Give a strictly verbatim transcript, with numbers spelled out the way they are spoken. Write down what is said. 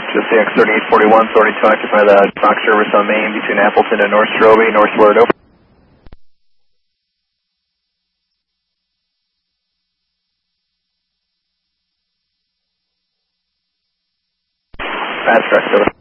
Just C X thirty-eight forty-one, authority to occupy the Fox service on Main between Appleton and North Strobey, northward, over. Fast crest, over.